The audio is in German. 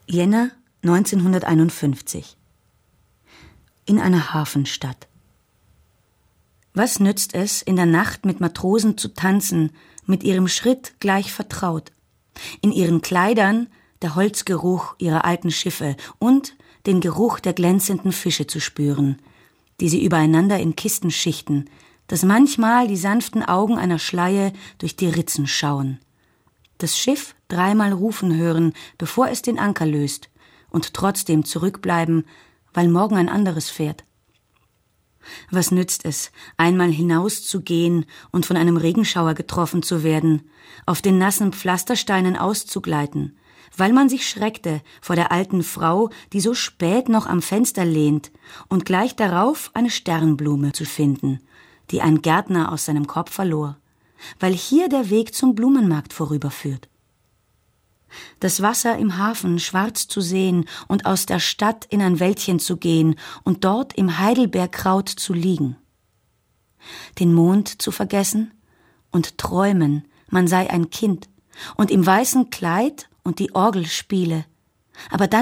Jänner 1951. In einer Hafenstadt. Was nützt es, in der Nacht mit Matrosen zu tanzen, mit ihrem Schritt gleich vertraut, in ihren Kleidern der Holzgeruch ihrer alten Schiffe und den Geruch der glänzenden Fische zu spüren, die sie übereinander in Kisten schichten, dass manchmal die sanften Augen einer Schleie durch die Ritzen schauen. Das Schiff dreimal rufen hören, bevor es den Anker löst, und trotzdem zurückbleiben, weil morgen ein anderes fährt. Was nützt es, einmal hinauszugehen und von einem Regenschauer getroffen zu werden, auf den nassen Pflastersteinen auszugleiten, weil man sich schreckte vor der alten Frau, die so spät noch am Fenster lehnt, und gleich darauf eine Sternblume zu finden, die ein Gärtner aus seinem Korb verlor, weil hier der Weg zum Blumenmarkt vorüberführt. Das Wasser im Hafen schwarz zu sehen und aus der Stadt in ein Wäldchen zu gehen und dort im Heidelbeerkraut zu liegen. Den Mond zu vergessen und träumen, man sei ein Kind und im weißen Kleid und die Orgel spiele, aber dann